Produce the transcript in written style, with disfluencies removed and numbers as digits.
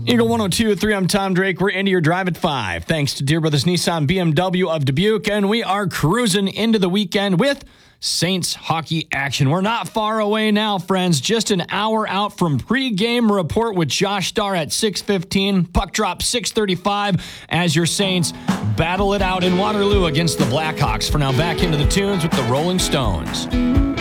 Eagle 102.3, I'm Tom Drake. We're into your drive at 5. Thanks to Deere Brothers Nissan BMW of Dubuque, and we are cruising into the weekend with Saints hockey action. We're not far away now, friends. Just an hour out from pregame report with Josh Starr at 6:15. Puck drop 6:35 as your Saints battle it out in Waterloo against the Blackhawks. For now, back into the tunes with the Rolling Stones.